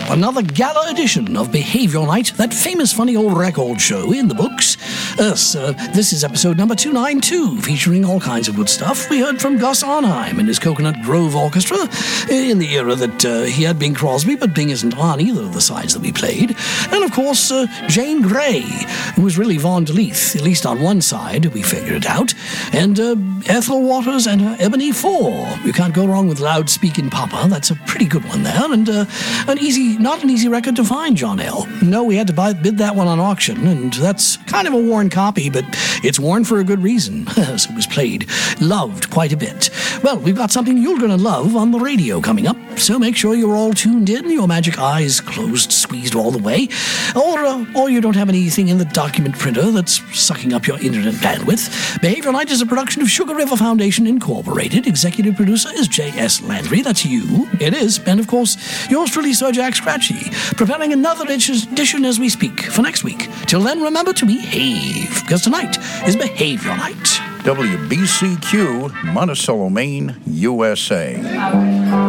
another gala edition of Behavior Night, that famous funny old record show in the books. This is episode number 292, featuring all kinds of good stuff. We heard from Gus Arnheim and his Coconut Grove Orchestra in the era that he had Bing Crosby, but Bing isn't on either of the sides that we played. And of course, Jane Grey, who was really Vaughn DeLeath, at least on one side, we figured it out. And Ethel Waters and her Ebony 4. You can't go wrong with Loud Speaking Papa. That's a pretty good one there. And not an easy record to find, John L. No, we had to bid that one on auction, and that's kind of a worn copy, but it's worn for a good reason, as it was played, loved quite a bit. Well, we've got something you're going to love on the radio coming up, so make sure you're all tuned in, your magic eyes closed, squeezed all the way, or you don't have anything in the document printer that's sucking up your internet bandwidth. Behavior Night is a production of Sugar River Foundation Incorporated. Executive producer is J.S. Landry. That's you. It is. And of course, yours truly, Sir Jack Scratchy, preparing another edition as we speak for next week. Till then, remember to behave, because tonight is Behavior Night. WBCQ, Monticello, Maine, USA.